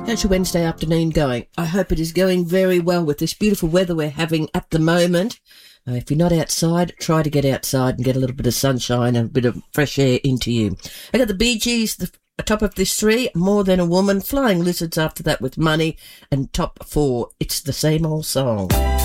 How's your Wednesday afternoon going? I hope it is going very well with this beautiful weather we're having at the moment. If you're not outside, try to get outside and get a little bit of sunshine and a bit of fresh air into you. I got the Bee Gees, the top of this 3, More Than a Woman, Flying Lizards after that with Money, and top 4, It's the Same Old Song.